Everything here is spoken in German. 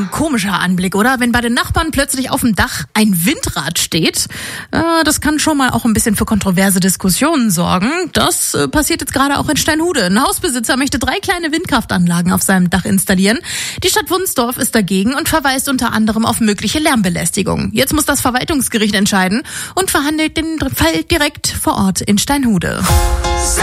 ein komischer Anblick, oder? Wenn bei den Nachbarn plötzlich auf dem Dach ein Windrad steht, das kann schon mal auch ein bisschen für kontroverse Diskussionen sorgen. Das passiert jetzt gerade auch in Steinhude. Ein Hausbesitzer möchte 3 kleine Windkraftanlagen auf seinem Dach installieren. Die Stadt Wunsdorf ist dagegen und verweist unter anderem auf mögliche Lärmbelästigung. Jetzt muss das Verwaltungsgericht entscheiden und verhandelt den Fall direkt vor Ort in Steinhude.